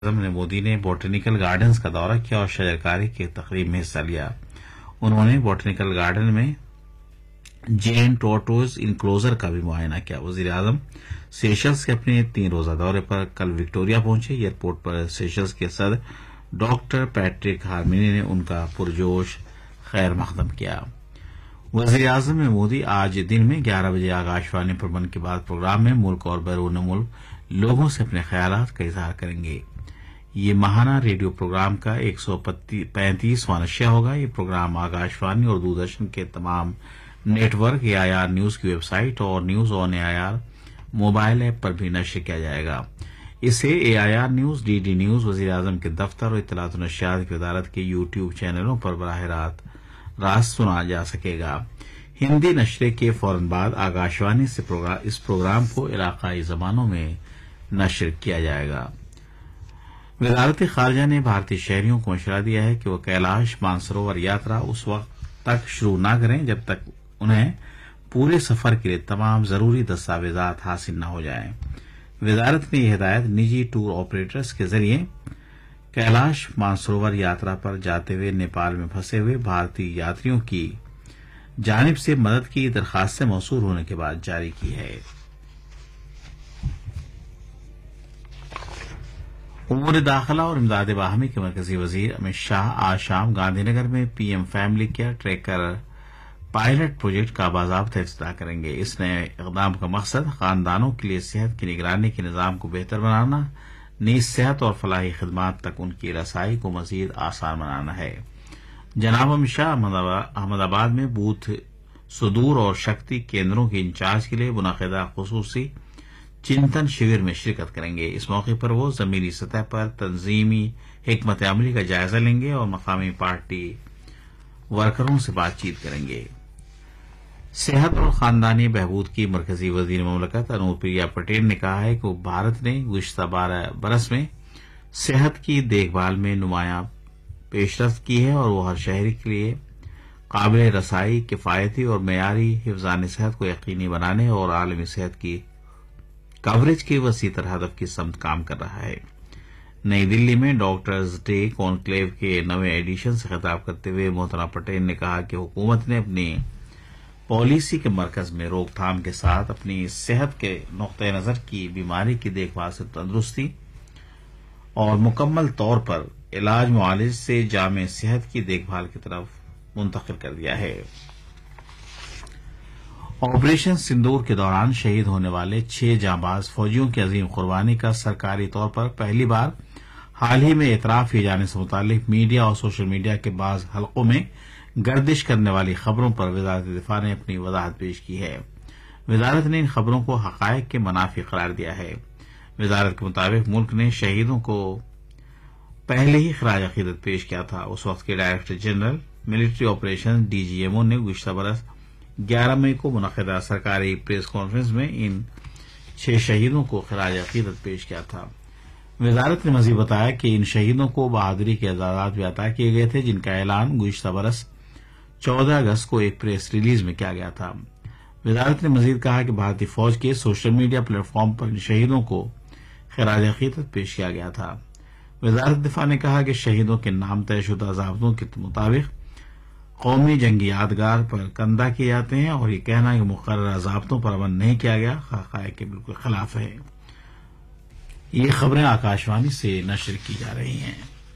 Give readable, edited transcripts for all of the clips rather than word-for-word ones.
نے مودی نے botanical gardens کا دورہ کیا اور شجرکاری کی تقریب میں حصہ لیا۔ انہوں نے بوٹینیکل گارڈن میں جین ٹورٹوز انکلوزر کا بھی معائنہ کیا۔ وزیر اعظم سیشلز کے اپنے 3 روزہ دورے پر کل وکٹوریہ پہنچے۔ ایئرپورٹ پر سیشلز کے صدر ڈاکٹر پیٹرک ہارمینی نے ان کا پرجوش خیر مقدم کیا۔ وزیر اعظم مودی آج دن میں 11 بجے آکاش وانی پر من کی بات پروگرام میں ملک اور بیرون ملک لوگوں سے اپنے خیالات کا اظہار کریں گے۔ یہ ماہانہ ریڈیو پروگرام کا 135واں نشریہ ہوگا۔ یہ پروگرام آکاش وانی اور دوردرشن کے تمام نیٹ ورک، AIR نیوز کی ویب سائٹ اور news on AIR mobile app پر بھی نشر کیا جائے گا۔ اسے AIR نیوز، DD نیوز، وزیر اعظم کے دفتر اور اطلاعات و نشریات کی وزارت کے YouTube چینلوں پر براہ راست سنا جا سکے گا۔ ہندی نشرے کے فوراً بعد آکاش وانی سے اس پروگرام کو علاقائی زبانوں میں نشر کیا جائے گا۔ وزارت خارجہ نے بھارتی شہریوں کو مشورہ دیا ہے کہ وہ کیلاش مانسروور یاترا اس وقت تک شروع نہ کریں جب تک انہیں پورے سفر کے لیے تمام ضروری دستاویزات حاصل نہ ہو جائیں۔ وزارت نے یہ ہدایت نجی ٹور آپریٹرز کے ذریعے کیلاش مانسروور یاترا پر جاتے ہوئے نیپال میں پھنسے ہوئے بھارتی یاتریوں کی جانب سے مدد کی درخواستیں موصول ہونے کے بعد جاری کی ہے۔ امور داخلہ اور امداد باہمی کے مرکزی وزیر امت شاہ آج شام گاندھی نگر میں PM family care tracker pilot project کا باضابطہ افتتاح کریں گے۔ اس نئے اقدام کا مقصد خاندانوں کے لیے صحت کی نگرانی کے نظام کو بہتر بنانا، نیز صحت اور فلاحی خدمات تک ان کی رسائی کو مزید آسان بنانا ہے۔ جناب امت شاہ احمد آباد میں بوتھ صدور اور شکتی کیندروں کے انچارج کے لیے منعقدہ خصوصی چنتن شیور میں شرکت کریں گے۔ اس موقع پر وہ زمینی سطح پر تنظیمی حکمت عملی کا جائزہ لیں گے اور مقامی پارٹی ورکروں سے بات چیت کریں گے۔ صحت اور خاندانی بہبود کی مرکزی وزیر مملکت انوپریا پٹیل نے کہا ہے کہ وہ بھارت نے گزشتہ 12 برس میں صحت کی دیکھ بھال میں نمایاں پیش رفت کی ہے اور وہ ہر شہری کے لیے قابل رسائی، کفایتی اور معیاری حفظان صحت کو یقینی بنانے اور عالمی صحت کی کوریج کے وسیع تر ہدف کی سمت کام کر رہا ہے۔ نئی دلی میں ڈاکٹرز ڈے کانکلیو کے 9ویں ایڈیشن سے خطاب کرتے ہوئے محترمہ پٹیل نے کہا کہ حکومت نے اپنی پالیسی کے مرکز میں روک تھام کے ساتھ اپنی صحت کے نقطۂ نظر کی بیماری کی دیکھ بھال سے تندرستی اور مکمل طور پر علاج معالج سے جامع صحت کی دیکھ بھال کی طرف منتقل کر دیا ہے۔ آپریشن سندور کے دوران شہید ہونے والے 6 جانباز فوجیوں کی عظیم قربانی کا سرکاری طور پر پہلی بار حال ہی میں اعتراف کیے جانے سے متعلق میڈیا اور سوشل میڈیا کے بعض حلقوں میں گردش کرنے والی خبروں پر وزارت دفاع نے اپنی وضاحت پیش کی ہے۔ وزارت نے ان خبروں کو حقائق کے منافی قرار دیا ہے۔ وزارت کے مطابق ملک نے شہیدوں کو پہلے ہی خراج عقیدت پیش کیا تھا۔ اس وقت کے director general military operation DGMO نے گزشتہ برس 11 مئی کو منعقدہ سرکاری پریس کانفرنس میں ان 6 شہیدوں کو خراج عقیدت پیش کیا تھا۔ وزارت نے مزید بتایا کہ ان شہیدوں کو بہادری کے اعزازات بھی عطا کیے گئے تھے جن کا اعلان گزشتہ برس 14 اگست کو ایک پریس ریلیز میں کیا گیا تھا۔ وزارت نے مزید کہا کہ بھارتی فوج کے سوشل میڈیا پلیٹ فارم پر ان شہیدوں کو خراج عقیدت پیش کیا گیا تھا۔ وزارت دفاع نے کہا کہ شہیدوں کے نام طے شدہ ضابطوں کے مطابق قومی جنگی یادگار پر کندہ کیے جاتے ہیں اور یہ کہنا کہ مقررہ ضابطوں پر عمل نہیں کیا گیا حقائق کے بالکل خلاف ہے۔ یہ خبریں آکاش وانی سے نشر کی جا رہی ہیں۔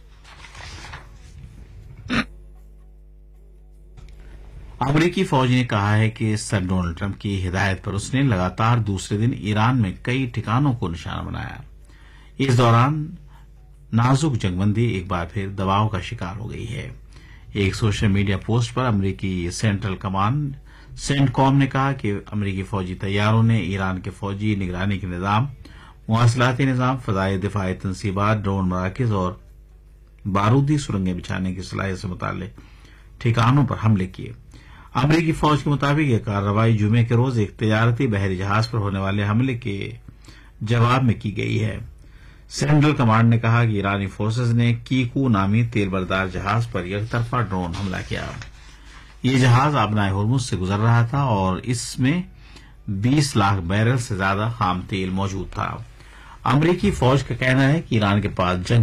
امریکی فوج نے کہا ہے کہ صدر ڈونلڈ ٹرمپ کی ہدایت پر اس نے لگاتار دوسرے دن ایران میں کئی ٹھکانوں کو نشانہ بنایا۔ اس دوران نازک جنگ بندی ایک بار پھر دباؤ کا شکار ہو گئی ہے۔ ایک سوشل میڈیا پوسٹ پر امریکی سینٹرل کمانڈ سینٹ کام نے کہا کہ امریکی فوجی طیاروں نے ایران کے فوجی نگرانی کے نظام، مواصلاتی نظام، فضائی دفاعی تنصیبات، ڈرون مراکز اور بارودی سرنگیں بچھانے کی صلاحیت سے متعلق ٹھکانوں پر حملے کیے۔ امریکی فوج کے مطابق یہ کارروائی جمعے کے روز ایک تجارتی بحری جہاز پر ہونے والے حملے کے جواب میں کی گئی ہے۔ سینٹرل کمانڈ نے کہا کہ ایرانی فورسز نے کیکو نامی تیل بردار جہاز پر یک طرفہ ڈرون حملہ کیا۔ یہ جہاز آبنائے ہرمز سے گزر رہا تھا اور اس میں 20 لاکھ بیرل سے زیادہ خام تیل موجود تھا۔ अमरीकी फौज का कहना है कि ईरान के पास जंग